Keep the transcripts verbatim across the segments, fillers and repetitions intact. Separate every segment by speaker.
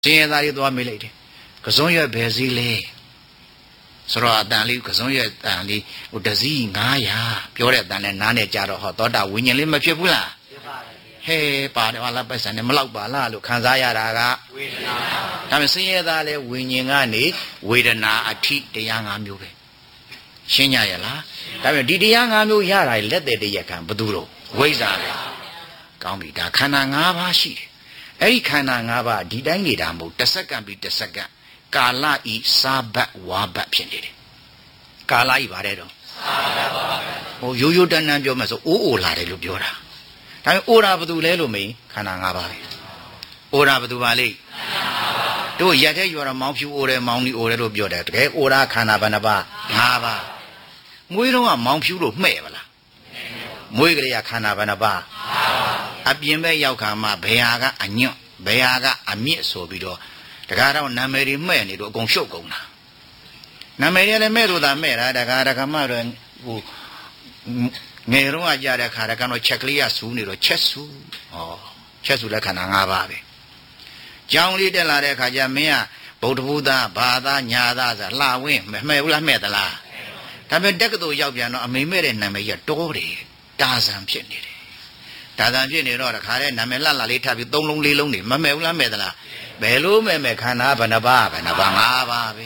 Speaker 1: Sing that it was milady. Casonia Bezile. Sora Danley, Casonia Danley, Udazi, Naya, purer than a nane jaro hot, winning lima chipula. Hey, part of alla person, and Malabala, Kanzaya Raga. I'm saying that winning Annie, Widana, a cheat the young Amu. Shinyayala. I did the young Amu Yara, I let the Yakan Baduro. Ways are Gami da Kananga she. Eri Kananga didangi dambo, the second beat the second. Kala I Sabat Wabap Shendid. Kala I Varedo. Oh, you you done and your maso, oh, Lade Lubiora. Time Ora Badu Lelo me, Kananga. Ora Badu Valley. Do yet you are a mouth you order Mounty Ora Lubioda, Ora Canabanaba, Hava. We don't want Mount Puro Mevala. Muigria Canabanaba. Abiembe Yaukama, Beaga, and Yo, Beaga, and Miet Sobido. The Gara Nameri men, it will go show go now. Nameri and Meru da Mera, the Gara Camara, who Meru Ajara Caracano Checlia Suni or Chesu, or Chesu la Canangave. Johnly de la Recajamea, Botuda, Bada, Nyada, La Wim, Meula Medala. Tabe Decado Yabiano, a Mimere Namea Dori, Dazam Shindy. Tadam Jenny or a Karen, Namela, later with Don Lonely Lonely, Mamela Medala. Belu me cana banaba and a banaba.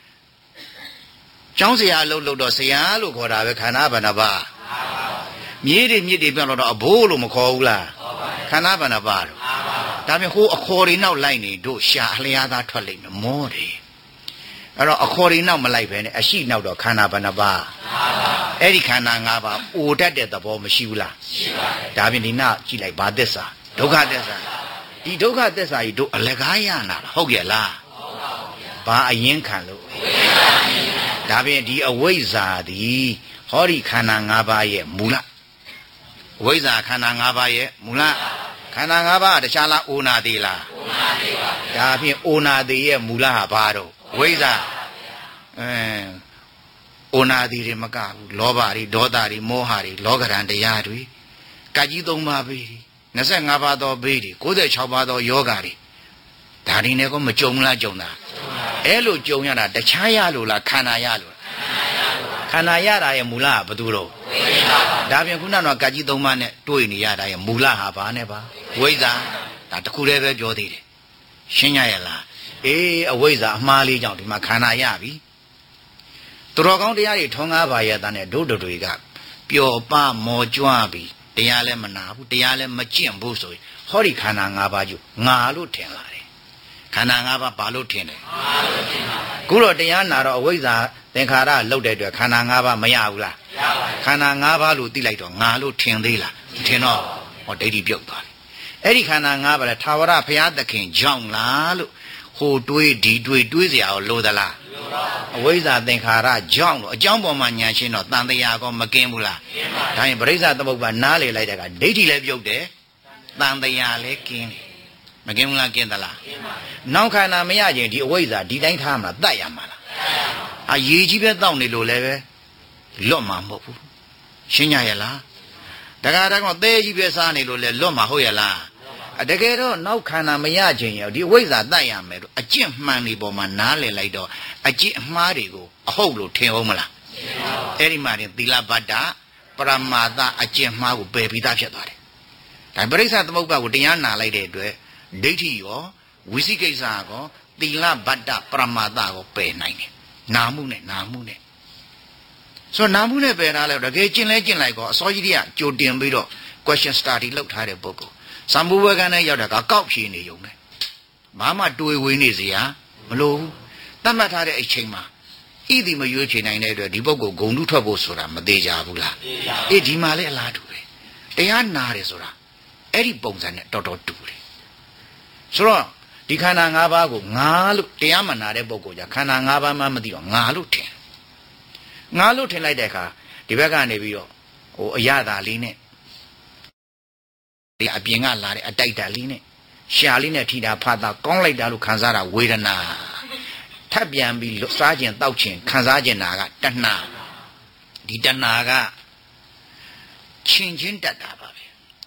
Speaker 1: Johnsia Lolo Dosia, look what I cana banaba. Midi midi bano a bowl of Mocola. Canabanaba. Tami who according now lining do Shahliada Twelling, Mori. According now Malay, a she now do Canabanaba. Eddie Canangaba, who dead the bomb Shula. Davina, she like Badessa. Doga dessa. Di doga desa I do a legayana, Hogela. Ba a yankalo. Davi di awayza di Hori Kanangabaye Mula. Wayza Kanangabaye Mula. Kanangaba the Chala Una de la. Davi Una de Mula Baro. Wayza Una di Maka, Lobari, Dodari, Mohari, Logaran de Yadri. Kajidong Mabi. Nasangabado Bidi, Kuda Chabado Yogari. Tarineko Majumla Jona. Elo Jona, the Chaya Lula, Kanayalu. Kanayara Mula Baduro. Davian no Gajidomane, doing Yada Mula Habaneba. Weza, that Kureva Jodi. Shinyayala. Eh, a Weza, Mali Jondi, Makanayabi. Trogondiari Tonga Vaya than a Dodo Riga. Pure Pa Mojuabi. The Alemana, the Alem Machim Buso, Hori Kanangabaju, Nalu Tenlari. Kanangaba Balutine. Guru Diana always are, then Kara loaded the Kanangaba Mayaula. Kanangaba Ludilato, Nalu Tendila, Teno, or Daddy Biopa. Eddie Kanangaba, the Tower up here, the King John Lalu, who do it, do it, do it, our Lodala. Always are then Kara, John, a jumbo manyan, than the Yago Makemula. Time Breza the Banale like a daily level there, than the Yale King. Makemula Kendala. Now can I imagine the ways that didn't come at Diamala. A Yijibet down the low level, Loma Mopu. Shinyayala. The Garagon de Jibesani Loma Hoyala. A decado now can I imagine the ways that Diamet, a Jim Manly Bomanale like a Jim Marigo, a whole Teomala. Any man in Dila Bada, Paramada, a Jim Mago baby Dashadari. I brace at the Moba with Diana like that, Datio, Wisigazago, Dila Bada, Paramada, pay nine. Namune, Namune. So Namune Benala, the Gagin legend like a Soya, Joe Diambido, question started looked at a book. Some were gonna yard a copy in the young. Mamma do it win easy, ah? Hello? That matter a chamber. Idi Mayuchi and either the Bogo go to Tabosura, Madeja Bula. Edi Male Latue. They are Narisura. Eddie Bones and Toto Turi. So, the Kanangabago, Nalu, the Amanare Bogoja, Kanangaba Mamadio, Nalutin. Nalutin like Deca, the Veganevio, or Yada Line. The Abianga Lari, a Data Line. Shalina Tida Pada, Gong like Dalu Kanzara, Widana. Tabian be Sergeant Douchin, Kanzajanaga, Dana. The Danaga changing that.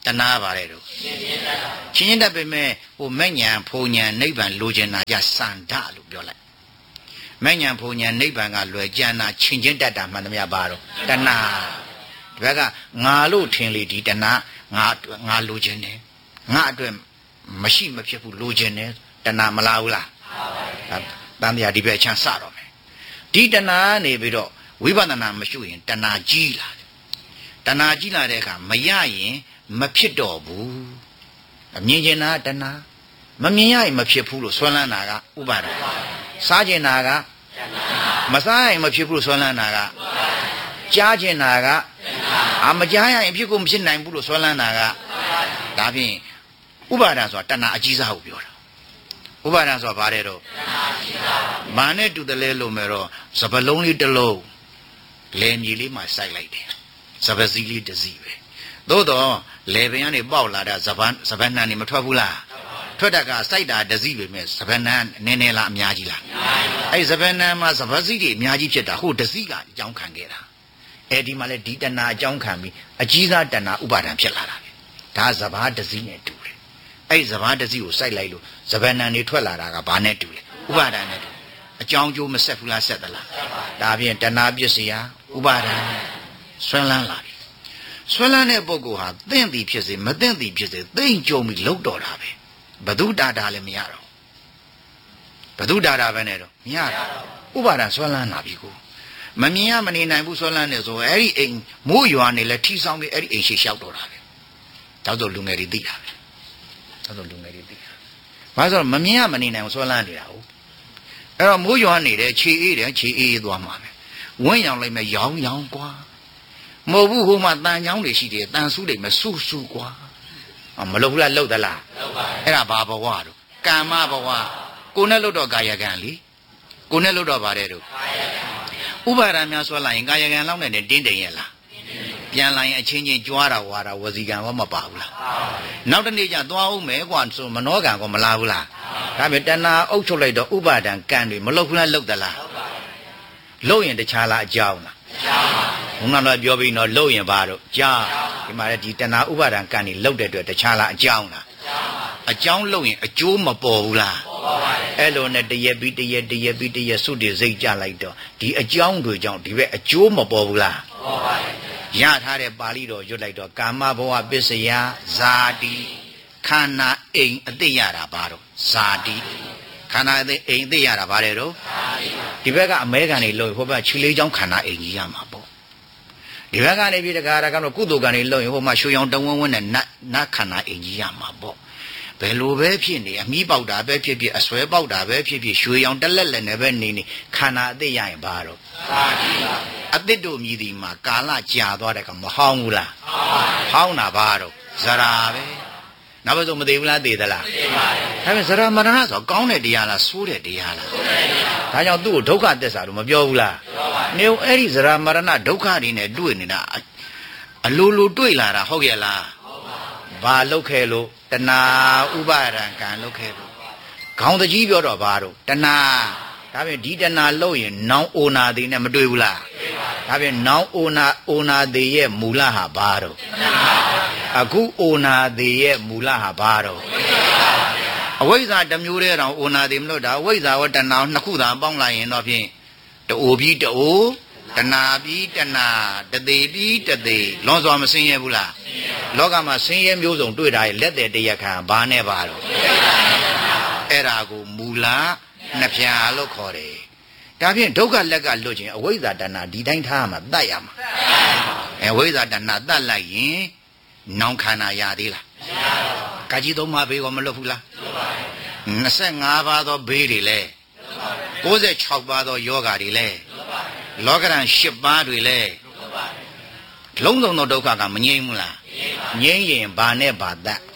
Speaker 1: တဏှာပါလေတော့ချင်းချင်းတက်ပေမဲ့ဟိုမဲ့ညာဖုံညာနိဗ္ဗာန်လိုချင်တာကြစန္ဒလို့ပြောလိုက်မဲ့ညာဖုံညာနိဗ္ဗာန်ကလွယ်ကြမ်းတာချင်းချင်းတက်တာမှန်သမျှပါတော့တဏှာဒီဘက်ကငါလို့ထင်လေဒီတဏှာငါငါလိုချင်တယ်ငါအတွက်မရှိမဖြစ်ဘူးလိုချင်တယ်တဏှာမလားဘူးလားတန်တရားဒီဘက်ချမ်းစတော့မယ်ဒီတဏှာနေပြီးတော့ဝိပဿနာမရှိရင်တဏှာကြီးလာတယ်တဏှာကြီးလာတဲ့အခါမရရင်မဖြစ်တော့ဘူးအမြင်ကျင်တာတဏှာမမြင်ရရင်မဖြစ်ဘူးလို့ဆွဲလန်းတာကဥပါဒစားကျင်တာကမစားရင်မဖြစ်ဘူးလို့ဆွဲလန်းတာကကြားကျင်တာကအမကြားရရင်ဖြစ်ကိုမဖြစ်နိုင်ဘူးလို့ဆွဲလန်းတာကဒါဖြင့်ဥပါဒဆိုတာတဏှာအကြီးစားကိုပြောတာဥပါဒဆိုတာဘာလဲတော့မာနဲ့တူတယ်လဲလို့မယ်တော့စပလုံးလေးတစ်လုံးလဲမြေလေးမှာစိုက်လိုက်တယ်စပစည်းလေးတစ်စီးပဲသို့တော့လေပင်ကနေပေါက်လာတာစပန်းစပန်းနှံနေမထွက်ဘူးလားထွက်တာကစိုက်တာတစ်စီးပဲမဲ့စပန်းနှံနည်းနည်းလားအများကြီးလားအဲ့စပန်းနှံမှာစပစည်းတွေအများကြီးဖြစ်တာဟိုတစ်စီးကအကြောင်းခံခဲ့တာအဲ့ဒီမှာလဲဒီတဏှာအကြောင်းခံပြီးအကြီးစားတဏှာဥပါဒံဖြစ်လာတာပဲဒါစပားတစ်စီးနဲ့တူတယ်အဲ့စပားတစ်စီးကိုစိုက်လိုက်လို့စပန်းနှံတွေထွက်လာတာကဘာနဲ့တူလဲဥပါဒံနဲ့တူအကြောင်းကျိုးမဆက်ဘူးလားဆက်သလားဒါဖြင့်တဏှာပစ္စယဥပါဒံဆွဲလန်းလာပြီဆွဲလန်းတဲ့ပုဂ္ဂိုလ်ဟာသင့်သည်ဖြစ်စေမသင့်သည်ဖြစ်စေသိမ့်ကြုံပြီးလှုပ်တော်တာပဲဘဒုတာတာလည်းမရတော့ဘဒုတာတာပဲနဲ့တော့မရတော့ဥပါဒံဆွဲလန်းလာပြီကိုမမြင်ရမနေနိုင်ဘူးဆွဲလန်းနေဆိုအဲ့ဒီအိမ်မိုးရွာနေလဲထီဆောင်ပြီးအဲ့ဒီအိမ်ရှိလျှောက်တော်တာပဲဒါဆိုလူငယ်တွေသိတာပဲဒါဆိုလူငယ်တွေသိတာဘာလို့မမြင်ရမနေနိုင်ဘူးဆွဲလန်းနေတာဟုတ်အဲ့တော့မိုးရွာနေတယ်ခြေအေးတယ်ခြေအေးသွားမှာပဲဝင်းရောင်လိုက်မယ်ရောင်ရောင်ကွာမဟုတ်ဘူးဟိုမှာတန်ချောင်းတွေရှိတယ်တန်ဆူးတွေမဆူဆူကွာမလုပ်ဘူးလားလုပ်သလားအဲ့ဒါဘာဘဝတို့ကာမဘဝကိုနဲ့လုပ်တော့ကာယကံလीကိုနဲ့လုပ်တော့ဗါတဲ့တို့ဥပါဒံများဆွဲလိုက်ရင်ကာယကံလောက်နဲ့တင်းတိမ်ရဲ့လားပြန်လာရင်အချင်းချင်းကြွားတာဝါတာဝစီကံဘောမပါဘူးလားနောက်တနေ့ကျသွားအောင်မယ်ကွာဆိုမနောကံကောမလာဘူးလားဒါပေမဲ့တဏှာအုပ်ချုပ်လိုက်တော့ဥပါဒံကံတွေမလုပ်ဘူးလားလုပ်သလားလုပ်ရင်တခြားလားအကြောင်းလားဘုံကတော့ပြောပြီးတော့လုပ်ရင်ဘာတို့ကြားဒီမှာလည်းဒီတဏှာဥပါဒံကံတွေလုပ်တဲ့အတွက်တခြားလားအကြောင်းလားအကြောင်းလုပ်ရင်အကျိုးမပေါ်ဘူးလားအဲ့လိုနဲ့တရက်ပြီးတရက်တရက်ပြီးတရက်စုတည်စိတ်ကြလိုက်တော့ဒီအကြောင်းတွေကြောင့်ဒီဘက်အကျိုးမပေါ်ဘူးလားပေါ်ပါတယ်ရထားတဲ့ပါဠိတော်ရွတ်လိုက်တော့ကာမဘဝပစ္စယဇာတိခန္ဓာအိမ်အသိရတာဘာတော့ဇာတိခန္ဓာအသိအိမ်အသိရတာဘာလဲတော့ဒီဘက်ကအမဲခံတွေလို့ဟိုဘက်ခြေလေးချောင်းခန္ဓာအိမ်ကြီးရမှာပေါ့ဒီဘက်ကနေပြီးတကားတကားတော့ကုသိုလ်ကံတွေလို့ရင်ဟိုမှာရွှေရောင်တဝန်းဝန်းနဲ့နတ်နတ်ခန္ဓာအိမ်ကြီးရမှာပေါ့ဘယ်လိုပဲဖြစ်နေအမီးပေါက်တာပဲဖြစ်ဖြစ်အစွဲပေါက်တာပဲဖြစ်ဖြစ်ရွှေရောင်တလက်လက်နဲ့ပဲနေနေခန္ဓာအသိရရင်ဘာတော့အသစ်တို့မြည်ဒီမှာကာလကြာသွားတဲ့ကမဟောင်းဘူးလားဟောင်းတာဘာတော့ဇရာပဲနောက်ဘယ်ဆိုမသေးဘူးလားသေသလားသေပါတယ်ဒါပေမဲ့ဇရာမရဏဆိုကောင်းတဲ့တရားလားဆိုးတဲ့တရားလားဆိုးတဲ့တရားဒါကြောင့်သူ့ကိုဒုက္ခသစ္စာလို့မပြောဘူးလားပြောပါတယ်နေအဲ့ဒီဇရာမရဏဒုက္ခတွေနဲ့တွေ့နေတာအလိုလိုတွေ့လာတာဟုတ်ရဲ့လားဟုတ်ပါဘူးဘာလောက်ခဲလို့တဏှာဥပါဒံကံလောက်ခဲလို့ခေါင်းတကြီးပြောတော့ဘာတော့တဏှာဒါပြင်ဒီတဏှာလို့ရင်နောင်အိုနာသေးနဲ့မတွေ့ဘူးလားဒါပြင်နောင်အိုနာအိုနာသေးရဲ့မူလဟာဘာတော့အခုအိုနာသေးရဲ့မူလဟာဘာတော့အဝိဇ္ဇာတစ်မျိုးတည်းတော့အိုနာသေးမလို့ဒါအဝိဇ္ဇာဝတ္တဏှာနှစ်ခုသာပေါင်းလိုက်ရင်တော့ဖြင့်တူပြီးတူတဏှာပြီးတဏှာတသေးပြီးတသေးလွန်စွာမစင်းရဲဘူးလားလောကမှာစင်းရဲမျိုးစုံတွေ့တာရဲ့လက်တဲ့တရားခံဘာနဲ့ပါတော့အဲ့ဒါကိုမူလနှပြလို့ခေါ်တယ်ဒါဖြင့်ဒုက္ခလက်ကလွတ်ခြင်းအဝိဇ္ဇာတဏှာဒီတိုင်းထားမှာတတ်ရမှာအဲဝိဇ္ဇာတဏှာတတ်လိုက်ရင်နောင်ခန္ဓာရသေးလားမရပါဘူးကာကြီးသုံးပါးဘေးကမလွတ်ဘူးလားလွတ်ပါဘူးနှစ်ဆယ့်ငါးပါးသောဘေးတွေလဲကိုးဆယ်ခြောက်ပါးသောယောဂါတွေလဲလောကရန်ရှစ်ပါးတွေလဲလုံးစုံသောဒုက္ခကမငြိမ်းဘူးလားငြိမ်းရင်ဘာနဲ့ဘာတတ်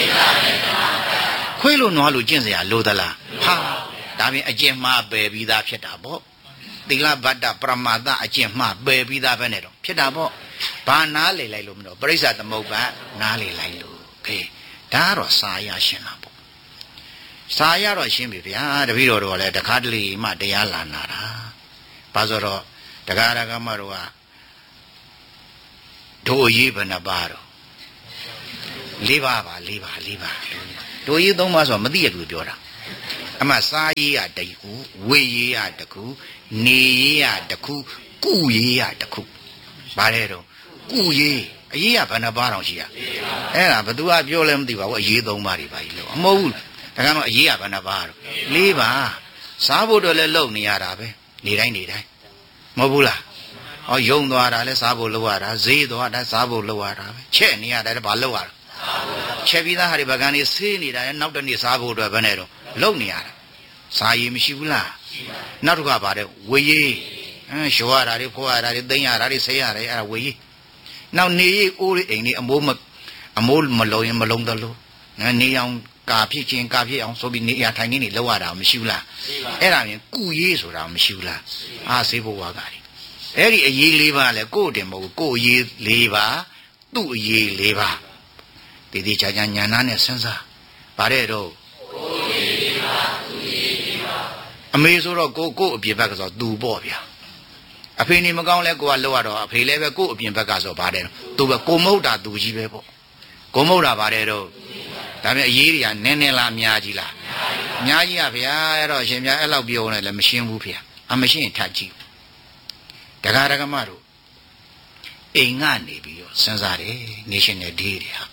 Speaker 1: ခွေးလို့နွားလို့ကျင့်စရာလိုသလားဟာဒါပြင်အကျင့်မှားပယ်ပြီးသားဖြစ်တာပေါ့သီလဗတ္တပရမတ္တအကျင့်မှားပယ်ပြီးသားပဲနဲ့တော့ဖြစ်တာပေါ့ဘာနားလေလိုက်လို့မလို့ပရိစ္ဆာသမုပ္ပါနားလေလိုက်လို့ခေဒါကတော့စာရရှင်းတာပေါ့စာရတော့ရှင်းပြီဗျာတပည့်တော်တို့ကလည်းတခါတလေမှတရားလာနာတာဘာဆိုတော့တရားရကမတို့ကတို့အရေးဘယ်နှပါတော့လေးပါးပါလေးပါးလေးပါးတို့ရေးသုံးပါးဆိုမသိရဘူးပြောတာအမှစားရေးရတခုဝေရေးရတခုနေရေးရတခုကုရေးရတခုဗါတဲ့တော့ကုရေးအရေးရဘယ်နှပါးတောင်ရှိရအဲ့ဒါဘသူကပြောလဲမသိပါဘူးအရေးသုံးပါးတွေပါကြီးလို့အမဟုတ်ဘူးဒါကတော့အရေးရဘယ်နှပါးတော့လေးပါးစားဖို့တော့လည်းလုံနေရတာပဲနေတိုင်းနေတိုင်းမဟုတ်ဘူးလားဟောယုံသွားတာလဲစားဖို့လုပ်ရတာဈေးသွားတာစားဖို့လုပ်ရတာပဲချက်နေရတယ်ဘာလုပ်ရတာချက်ပြီးသားဟာဒီပကံနေဆေးနေတာလဲနောက်တနေ့စားဖို့အတွက်ဘယ်နဲ့တော့လုပ်နေရတာစားရည်မရှိဘူးလားနောက်တစ်ခါပါတယ်ဝေရေးဟမ်ရှောရတာတွေဖိုးရတာတွေသိမ်းရတာတွေဆေးရတယ်အဲ့ဒါဝေရေးနောက်နေရေးအိုးလေးအိမ်လေးအမိုးမအမိုးမလုံးရင်မလုံးသလိုနေအောင်ကာဖြစ်ချင်းကာဖြစ်အောင်ဆိုပြီးနေရထိုင်နေနေလောက်ရတာမရှိဘူးလားအဲ့ဒါရင်ကုရေးဆိုတာမရှိဘူးလားအာဆေးဖို့ဝါကတွေအဲ့ဒီအရေးလေးပါလဲကို့တင်မဟုတ်ကို့အရေးလေးပါသူ့အရေးလေးပါဒီဒီချာချာညာနာနဲ့စဉ်းစားဗါတဲ့တော့ကို့အရေးလေးပါသူ့အရေးလေးပါအမေဆိုတော့ကိုကို့အပြင်ဘက်ကဆိုသူပေါ့ဗျာအဖေနေမကောင်းလဲကိုကလောက်ရတော့အဖေလည်းပဲကို့အပြင်ဘက်ကဆိုဗါတဲ့သူပဲကိုမဟုတ်တာသူကြီးပဲပေါ့ကိုမဟုတ်တာဗါတဲ့တော့ဒါပေမဲ့အရေးတွေကနည်းနည်းလားအများကြီးလားအများကြီးပါဗျာအဲ့တော့ရှင်များအဲ့လောက်ပြောနေလည်းမရှင်းဘူးဖေအမရှင်းထပ်ကြည့်ဒကာဒကမတို့အိမ်ကနေပြီးတော့စဉ်းစားတယ် National Day တွေဟာ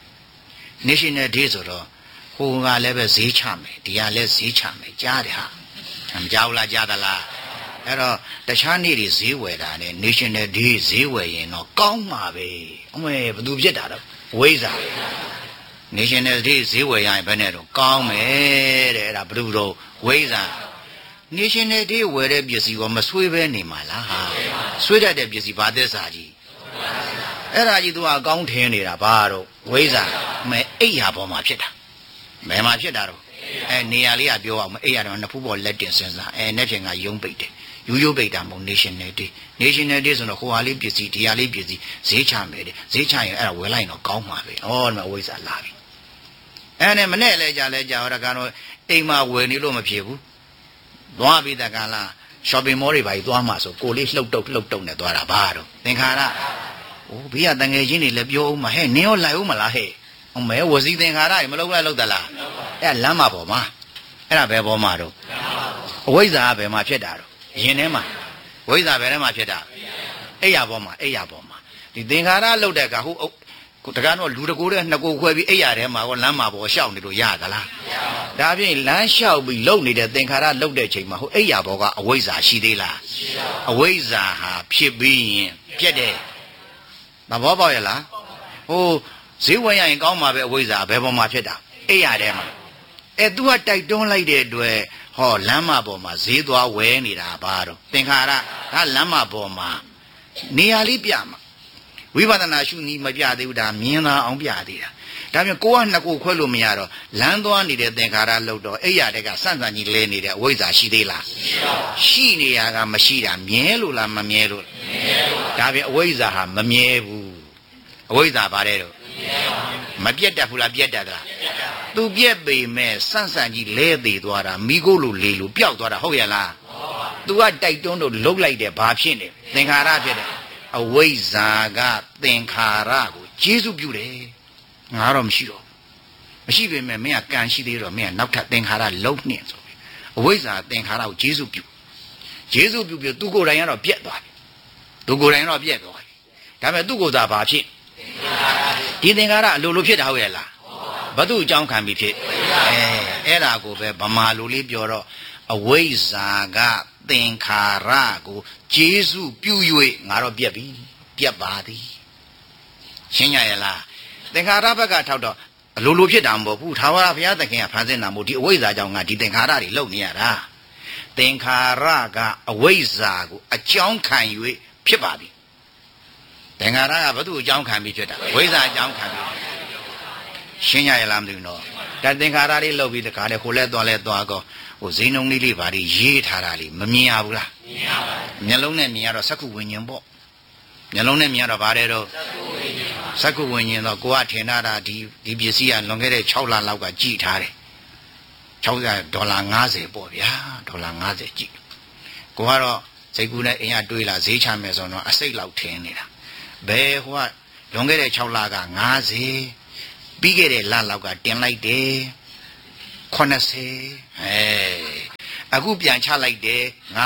Speaker 1: National Day ဆိုတော့ဟိုကလည်းပဲဈေးချမယ်ဒီကလည်းဈေးချမယ်ကြားတယ်ဟာမကြောက်လားကြားသလားအဲ့တော့တခြားနေ့တွေဈေးဝယ်တာနဲ့ National Day ဈေးဝယ်ရင်တော့ကောင်းမှာပဲအမေဘယ်သူဖြစ်တာတော့ဝိဇ္ဇာNational Day ဈေးဝယ်ရရင်ဘယ်နဲ့တော့ကောင်းမယ်တဲ့အဲ့ဒါဘယ်လိုတော့ဝိဇ္ဇာ National Day ဝယ်တဲ့ပစ္စည်းကမဆွေးပဲနေမှာလားဟာဆွေးတတ်တဲ့ပစ္စည်းဘာသက်စာကြီးအဲ့ဒါကြီးသူကအကောင်းထင်းနေတာဘာတော့ဝိဇ္ဇာမဲအိယာပေါ်မှာဖြစ်တာဘယ်မှာဖြစ်တာတော့အဲနေရာလေးကပြောအောင်မအိယာတော့နှစ်ဖူးပေါ်လက်တင်စဉ်းစားအဲနေ့ဖြင့်ကယုံပိတ်တယ်ယူယူပိတ်တာမဟုတ် National Day National Day ဆိုတော့ဟိုဟာလေးပစ္စည်းဒီဟာလေးပစ္စည်းဈေးချမယ်တဲ့ဈေးချရင်အဲ့ဒါဝယ်လိုက်တော့ကောင်းမှာပဲဩဒီမှာဝိဇ္ဇာလာပြီအဲ့နဲ့မနဲ့လဲကြလဲကြတော့ကတော့အိမ်မှာဝယ်နေလို့မဖြစ်ဘူးသွားပြီးတကလား shopping mall တွေပါကြီးသွားမှာဆိုကိုလေးလှုပ်တုပ်လှုပ်တုပ်နဲ့သွားတာဘာတော့သင်္ခါရအိုးဘေးကတငယ်ချင်းတွေလည်းပြောဦးမှာဟဲ့နင်းရောလိုက်ဦးမလားဟဲ့အမဲဝစီသင်္ခါရတွေမလုပ်လိုက်လုပ်သလားအဲ့လမ်းမှာပေါ်မှာအဲ့ဒါဘယ်ပေါ်မှာတော့အဝိဇ္ဇာဘယ်မှာဖြစ်တာတော့ရင်ထဲမှာဝိဇ္ဇာဘယ်ထဲမှာဖြစ်တာအဲ့ရပေါ်မှာအဲ့ရပေါ်မှာဒီသင်္ခါရလှုပ်တဲ့ကဟိုတကားတော့လူတကိုယ်တဲ့နှစ်ကိုယ်ခွဲပြီးအိယာထဲမှာဟောလမ်းမှာပေါ်ရှောက်နေလို့ရသလားဒါဖြင့်လမ်းလျှောက်ပြီးလှုပ်နေတဲ့သင်္ခါရလှုပ်တဲ့ချိန်မှာဟိုအိယာဘောကအဝိဇ္ဇာရှိသေးလားအဝိဇ္ဇာဟာဖြစ်ပြီးရင်ပြက်တယ်မဘောပေါက်ရလားဟိုဈေးဝင်ရရင်ကောင်းမှာပဲအဝိဇ္ဇာဘယ်ပေါ်မှာဖြစ်တာအိယာထဲမှာအဲ तू ကတိုက်တွန်းလိုက်တဲ့အတွက်ဟောလမ်းမပေါ်မှာဈေးသွားဝဲနေတာဘာတော့သင်္ခါရဒါလမ်းမပေါ်မှာနေရာလေးပြမှာဝိပဿနာရှုနည်းမပြသေးဘူးဒါမြင်သာအောင်ပြသေးတာဒါပြန်ကိုကနှစ်ကိုခွဲလို့မရတော့လမ်းသွားနေတဲ့သင်္ခါရလောက်တော့အဲ့ရတဲ့ကစန့်စန့်ကြီးလဲနေတဲ့အဝိဇ္ဇာရှိသေးလားရှိနေရကမရှိတာမြဲလို့လားမမြဲလို့ဒါပြန်အဝိဇ္ဇာဟာမမြဲဘူးအဝိဇ္ဇာပါတယ်တော့မပြတ်တတ်ဘူးလားပြတ်တတ်သလားသူပြက်ပေမဲ့စန့်စန့်ကြီးလဲသေးသွားတာမိကိုလိုလေလိုပျောက်သွားတာဟုတ်ရဲ့လားသူကတိုက်တွန်းလို့လှုပ်လိုက်တယ်ဘာဖြစ်နေသင်္ခါရဖြစ်တယ်အဝိဇ္ဇာကသင်္ခါရကိုကျေးဇူးပြုတယ်ငါတော့မရှိတော့မရှိပေမဲ့မင်းကကံရှိသေးတော့မင်းကနောက်ထပ်သင်္ခါရလုံးနှင့်ဆိုပြီးအဝိဇ္ဇာသင်္ခါရကိုကျေးဇူးပြုကျေးဇူးပြုပြီးသူကိုယ်တိုင်ကတော့ပြက်သွားပြီသူကိုယ်တိုင်တော့ပြက်သွားပြီဒါပေမဲ့သူ့ကိုယ်သာဘာဖြစ်ဒီသင်္ခါရအလိုလိုဖြစ်တာဟုတ်ရဲ့လားဘသူ့အကြောင်းခံပြီးဖြစ်အဲအဲ့ဒါကိုပဲဗမာလိုလေးပြောတော့အဝိဇ္ဇာကသင်္ခါရကိုကျေးဇူးပြု၍ငါတော့ပြက်ပြီပြက်ပါသည်ရှင်းရရဲ့လားသင်္ခါရဘက်ကထောက်တော့အလိုလိုဖြစ်တာမဟုတ်ဘူးထာဝရဘုရားသခင်ကဖန်ဆင်းတာမဟုတ်ဒီအဝိဇ္ဇာကြောင့်ငါဒီသင်္ခါရတွေလုံနေရတာသင်္ခါရကအဝိဇ္ဇာကိုအကြောင်းခံ၍ဖြစ်ပါသည်သင်္ခါရကဘသူ့အကြောင်းခံပြီးဖြစ်တာဝိဇ္ဇာအကြောင်းခံပြီးရှင်းရရဲ့လားမသိဘူးနော်ဒါသင်္ခါရတွေလုံပြီးတခါလေဟိုလဲသွားလဲသွားကောဟိုဇိနှုံလေးလေးဘာတွေရေးထားတာလေးမမြင်ရဘူးလားမြင်ရပါဘူးမျက်လုံးနဲ့မြင်ရတော့စက္ခုဝိညာဉ်ပေါ့မျက်လုံးနဲ့မြင်ရတော့ဗါတဲ့တော့စက္ခုဝိညာဉ်တော့ကိုကထင်တာဒီဒီပစ္စည်းကလွန်ခဲ့တဲ့၆လလောက်ကကြည်ထားတယ်၆ဆယ်ဒေါ်လာ၅၀ပေါ့ဗျာဒေါ်လာ၅၀ကြည်ကိုကတော့စိတ်ကူးနဲ့အိမ်ကတွေးလာဈေးချမယ်ဆိုတော့အစိတ်လောက်ထင်းနေတာဘယ်ဟိုကလွန်ခဲ့တဲ့၆လက၅၀ပြီးခဲ့တဲ့လလောက်ကတင်လိုက်တယ်80အဲအခုပြန်ချလိုက်တယ်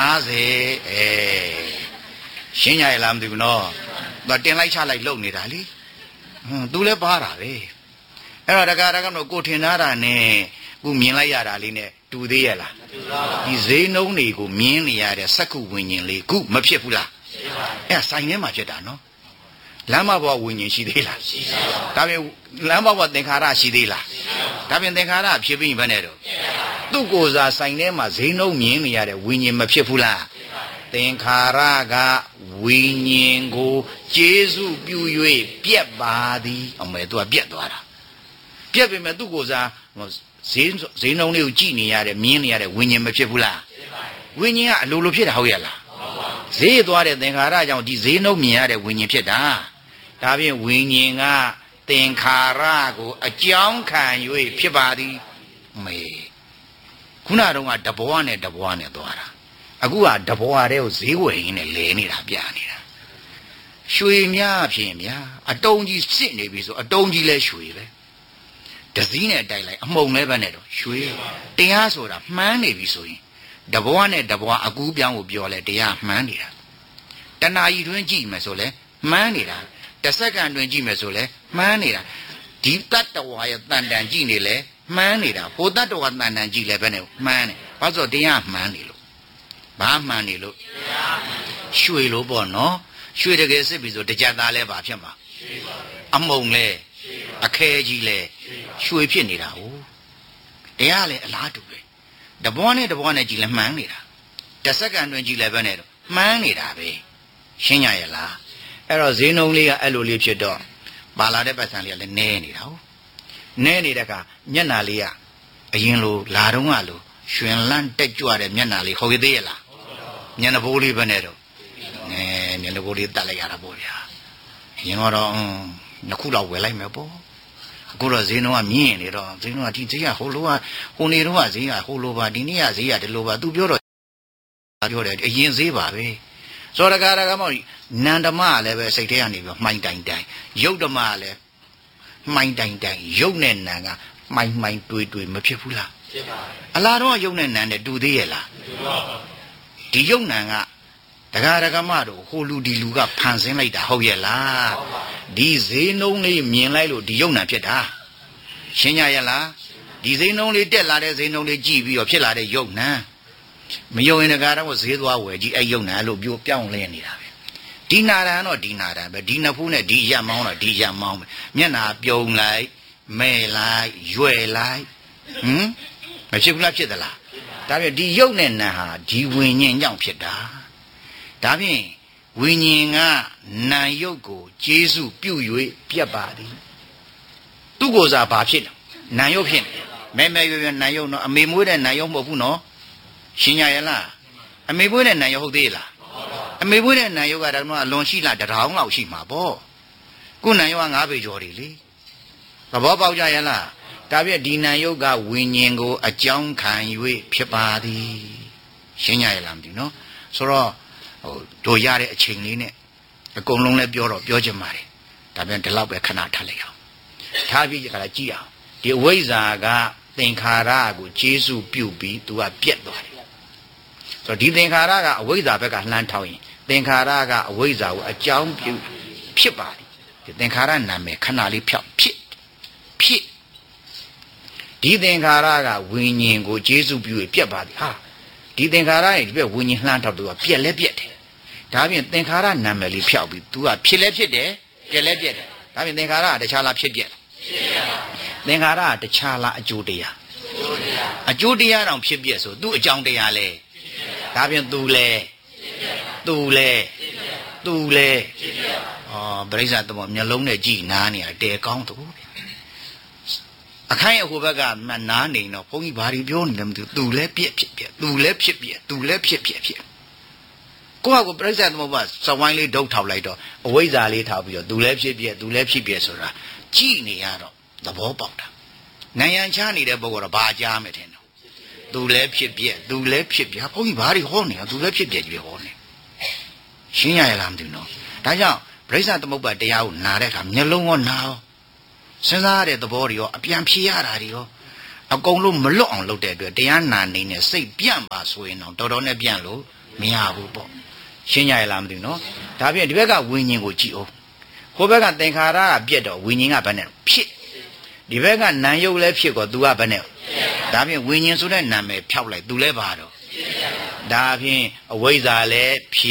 Speaker 1: 50အဲရှင်းကြရလားမသိဘူးနော်သူတင်လိုက်ချလိုက်လုံနေတာလေဟွန်းသူလည်းပါတာပဲအဲ့တော့တကားတကားတော့ကိုထင်သားတာနဲ့ခုမြင်လိုက်ရတာလေးနဲ့တူသေးရဲ့လားဒီဈေးနှုန်းတွေကိုမြင်နေရတဲ့စက္ခုဝิญဉ်လေးခုမဖြစ်ဘူးလားအဲ့ဆိုင်ထဲမှာဖြစ်တာနော်လမ်းမဘဝဝิญဉ်ရှိသေးလားရှိပါဘူးဒါပြင်လမ်းမဘဝသင်္ခါရရှိသေးလားဒါပြင်သင်္ခါရဖြစ်ပြီးဘယ်နဲ့တော့သူ့ကိုယ်စားဆိုင်ထဲမှာဈေးနှုန်းမြင်နေရတဲ့ဝิญဉ်မဖြစ်ဘူးလားသင်္ခါရကဝิญဉ်ကိုကျေစုပြု၍ပြက်ပါသည်အမေသူကပြက်သွားတာပြက်ပြီမဲ့သူ့ကိုယ်စားဈေးဈေးနှုန်းလေးကိုကြည့်နေရတဲ့မြင်နေရတဲ့ဝิญဉ်မဖြစ်ဘူးလားဝิญဉ်ကအလိုလိုဖြစ်တာဟုတ်ရလားဈေးသွားတဲ့သင်္ခါရကြောင့်ဒီဈေးနှုန်းမြင်ရတဲ့ဝิญဉ်ဖြစ်တာဒါဖြင့်ဝิญဉ်ကသင်္ခါရကိုအကြောင်းခံ၍ဖြစ်ပါသည်မေခုနကတော့တဘွားနဲ့တဘွားနဲ့သွားတာအခုကတဘွားတဲ့ကိုဈေးဝယ်ရင်းနဲ့လဲနေတာပြနေတာရွှေများဖြင့်ဗျာအတုံးကြီးစစ်နေပြီဆိုအတုံးကြီးလဲရွှေပဲတစည်းနဲ့တိုက်လိုက်အမှုံလဲပဲနဲ့တော့ရွှေတရားဆိုတာမှန်းနေပြီဆိုရင်တဘွားနဲ့တဘွားအကူပြောင်းကိုပြောလဲတရားမှန်းနေတာတဏှာကြီးတွင်ကြည့်မယ်ဆိုလဲမှန်းနေတာတစ်စက္ကန့်တွင်ကြည့်မယ်ဆိုလဲမှန်းနေတာဒီတတ္တဝါရဲ့တန်တန်ကြည့်နေလဲမှန်းနေတာဟိုတတ္တဝါတန်တန်ကြည့်လဲပဲနဲ့မှန်းနေဘာလို့တရားမှန်းနေလို့ဘာမှန်းနေလို့ရွှေလို့ပေါ့နော်ရွှေတကယ်စစ်ပြီဆိုတကြက်သားလဲပါဖြစ်မှာအမုံလဲအခဲကြီးလဲရွှေဖြစ်နေတာဟုတ်တရားလဲအလားတူပဲတဘွားနဲ့တဘွားနဲ့ကြည့်လဲမှန်းနေတာတစ်စက္ကန့်တွင်ကြည့်လဲပဲနဲ့တော့မှန်းနေတာပဲရှင်းရရဲ့လားအဲ့တော့ဈေးနှုန်းလေးကအဲ့လိုလေးဖြစ်တော့ပါလာတဲ့ပတ်စံလေးကလည်းနဲနေတာဟုတ်နဲနေတဲ့ကမျက်နာလေးကအရင်လိုလာတော့ကလိုရွှင်လန်းတက်ကြွတဲ့မျက်နာလေးဟုတ်သေးရဲ့လားမျက်နှာပိုးလေးပဲနဲ့တော့နဲမျက်နှာပိုးလေးတက်လိုက်ရတာပေါ့ဗျာရင်တော့နှစ်ခုတော့ဝယ်လိုက်မယ်ပေါ့အခုတော့ဈေးနှုန်းကမြင့်နေတော့ဈေးနှုန်းကဒီဈေးကဟိုလိုကဟိုနေတော့ကဈေးကဟိုလိုပါဒီနေ့ကဈေးကဒီလိုပါသူပြောတော့ပြောတယ်အရင်ဈေးပါပဲစောရကာရကမောနန္ဒမကလည်းပဲစိတ်ထဲကနေပြီးမှိုင်းတိုင်တိုင်ယုတ်ဓမ္မကလည်းမှိုင်းတိုင်တိုင်ယုတ်နဲ့နံကမှိုင်းမှိုင်းတွေးတွေးမဖြစ်ဘူးလားဖြစ်ပါဘူးအလားတော့ယုတ်နဲ့နံနဲ့တူသေးရဲ့လားတူပါဘူးဒီယုတ်နံကတဂါရကမတို့ဟိုလူဒီလူကဖန်ဆင်းလိုက်တာဟုတ်ရဲ့လားဒီဈေးနှုန်းလေးမြင်လိုက်လို့ဒီယုတ်နံဖြစ်တာရှင်းကြရဲ့လားဒီဈေးနှုန်းလေးတက်လာတဲ့ဈေးနှုန်းလေးကြည့်ပြီးတော့ဖြစ်လာတဲ့ယုတ်နံမယုံရင်တကားတော့ဈေးသွားဝယ်ကြည့်အဲ့ယုံနာလို့ပြောပြောင်းလဲနေတာပဲဒီနာရန်တော့ဒီနာရန်ပဲဒီနှစ်ဖူးနဲ့ဒီရက်မောင်းတော့ဒီရက်မောင်းပဲမျက်နာပြုံလိုက်မဲလိုက်ရွယ်လိုက်ဟမ်မဖြစ်ဘူးလားဖြစ်သလားဒါပြဒီယုံနဲ့နာဟာဒီဝิญဉ်ကြောင့်ဖြစ်တာဒါဖြင့်ဝิญဉ်ကနာယုတ်ကိုကျေးဇူးပြု၍ပြတ်ပါသည်သူ့ကိုယ်စားဘာဖြစ်လဲနာယုတ်ဖြစ်နေမဲမဲရွယ်ရွယ်နာယုတ်နော်အမေမွေးတဲ့နာယုတ်မဟုတ်ဘူးနော်ရှင်းရရဲ့လားအမေပွေးတဲ့နံရုပ်ဟုတ်သေးလားအမေပွေးတဲ့နံရုပ်ကတော့အလွန်ရှိလားတထောင်လောက်ရှိမှာပေါ့ခုနံရုပ်ကငါးပေကျော်တယ်လေသဘောပေါက်ကြရဲ့လားဒါပြည့်ဒီနံရုပ်ကဝิญဉ်ကိုအကြောင်းခံ၍ဖြစ်ပါသည်ရှင်းရရဲ့လားမသိဘူးနော်ဆိုတော့ဟိုတို့ရတဲ့အချိန်လေးနဲ့အကုန်လုံးလည်းပြောတော့ပြောချင်ပါတယ်ဒါပြန်ဒီလောက်ပဲခဏထားလိုက်အောင်ထားပြီးကြည့်ကြည့်အောင်ဒီအဝိဇ္ဇာကသင်္ခါရကိုကျေစုပြုတ်ပြီးသူကပြက်သွားတယ်ဆိုတော့ဒီသင်္ခါရကအဝိဇ္ဇာဘက်ကလှမ်းထောက်ရင်သင်္ခါရကအဝိဇ္ဇာကိုအကြောင်းပြုဖြစ်ပါတယ်ဒီသင်္ခါရနာမည်ခဏလေးဖြောက်ဖြစ်ဖြစ်ဒီသင်္ခါရကဝิญဉ်ကိုကျေစုပြုပြီးပြက်ပါသည်ဟာဒီသင်္ခါရရဲ့ဒီဘက်ဝิญဉ်လှမ်းထောက်သူကပြက်လဲပြက်တယ်ဒါပြင်သင်္ခါရနာမည်လေးဖြောက်ပြီး तू ကဖြစ်လဲဖြစ်တယ်ပြက်လဲပြက်တယ်ဒါပြင်သင်္ခါရကတခြားလားဖြစ်ပြက်သင်္ခါရကတခြားလားအကျိုးတရားအကျိုးတရားတောင်ဖြစ်ပြက်ဆိုသူ့အကြောင်းတရားလဲဒါပြင်သူလဲသူလဲသူလဲအော်ပရိစ္ဆာသမမျက်လုံးနဲ့ကြည်နားနေရတဲကောင်းသူအခိုင်အဟိုဘက်ကမှနားနေတော့ဘုန်းကြီးဘာတွေပြောနေလဲမသိဘူးသူလဲပြက်ဖြစ်ပြက်သူလဲဖြစ်ပြက်သူလဲဖြစ်ပြက်ဖြစ်ကိုယ့်ဟာကိုပရိစ္ဆာသမဘစဝိုင်းလေးဒုတ်ထောက်လိုက်တော့အဝိဇ္ဇာလေးထောက်ပြီးတော့သူလဲဖြစ်ပြက်သူလဲဖြစ်ပြက်ဆိုတာကြည်နေရတော့သဘောပေါက်တာနိုင်ငံခြားနေတဲ့ပုဂ္ဂိုလ်တော့ဘာကြားမယ်ထင်တော့သူလည်းဖြစ်ပြက်သူလည်းဖြစ်ပြဘုန်းကြီးဘာတွေဟောနေလဲသူလည်းဖြစ်ပြက်ကြီးဟောနေရှင်းရရလားမသိဘူးနော်ဒါကြောင့်ပရိစ္ဆာသမုပ္ပါတရားကိုနာတဲ့အခါမျက်လုံးရောနာရောစဉ်းစားရတဲ့သဘောတွေရောအပြန်ဖြေရတာတွေရောအကုန်လုံးမလွတ်အောင်လုပ်တဲ့အတွက်တရားနာနေနဲ့စိတ်ပြန့်ပါဆိုရင်တော့တော်တော်နဲ့ပြန့်လို့မရဘူးပေါ့ရှင်းကြရလားမသိဘူးနော်ဒါဖြင့်ဒီဘက်ကဝိညာဉ်ကိုကြည့်အောင်ဟိုဘက်ကသင်္ခါရကပြက်တော့ဝိညာဉ်ကဘယ်နဲ့ဖြစ်ဒီဘက်ကနာယုတ်လည်းဖြစ်ကော तू ကဘယ်နဲ့ဒါဖြင့်ဝိညာဉ်ဆိုတဲ့နာမည်ဖြောက်လိုက် तू လည်းပါတော့ဒါဖြင့်အဝိဇ္ဇာလည်းဖြ